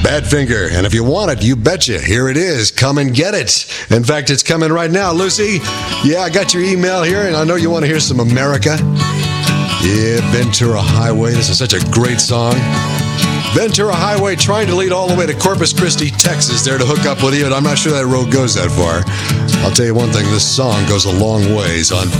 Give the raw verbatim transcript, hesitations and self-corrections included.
Badfinger. And if you want it, you betcha. Here it is. Come and get it. In fact, it's coming right now. Lucy, yeah, I got your email here, and I know you want to hear some America. Yeah, Ventura Highway. This is such a great song. Ventura Highway trying to lead all the way to Corpus Christi, Texas, there to hook up with you, and I'm not sure that road goes that far. I'll tell you one thing, this song goes a long ways on